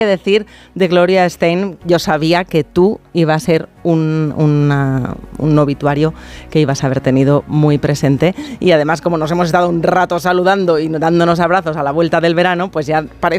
decir de Gloria Steinem, yo sabía que tú iba a ser un obituario que ibas a haber tenido muy presente, y además como nos hemos estado un rato saludando y dándonos abrazos a la vuelta del verano, pues ya parece